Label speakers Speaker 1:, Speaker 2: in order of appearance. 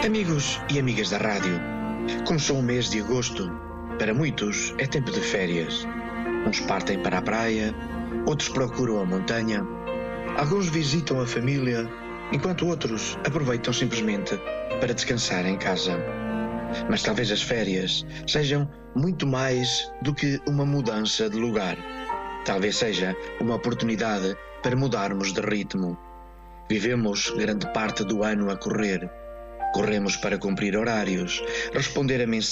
Speaker 1: Amigos e amigas da rádio, começou o mês de agosto. Para muitos é tempo de férias. Uns partem para a praia, outros procuram a montanha. Alguns visitam a família, enquanto outros aproveitam simplesmente para descansar em casa. Mas talvez as férias sejam muito mais do que uma mudança de lugar. Talvez seja uma oportunidade para mudarmos de ritmo. Vivemos grande parte do ano a correr. Corremos para cumprir horários, responder a mensagens